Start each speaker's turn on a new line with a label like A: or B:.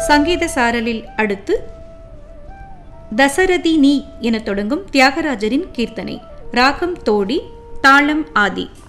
A: சங்கீத சாரலில் அடுத்து தசரதி நீ என தொடங்கும் தியாகராஜரின் கீர்த்தனை. ராகம் தோடி, தாளம் ஆதி.